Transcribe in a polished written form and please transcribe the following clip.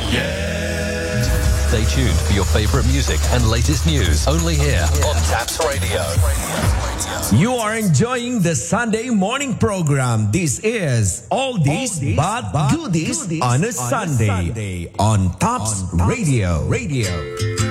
Stay tuned for your favorite music and latest news. Only here on Taps Radio. You are enjoying the Sunday morning program. This is Oldies but Goodies on a Sunday on Taps Radio.